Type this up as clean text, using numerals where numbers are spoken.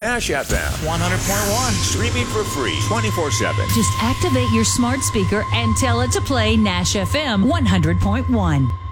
Nash FM 100.1. streaming for free 24/7. Just activate your smart speaker and tell it to play Nash FM 100.1.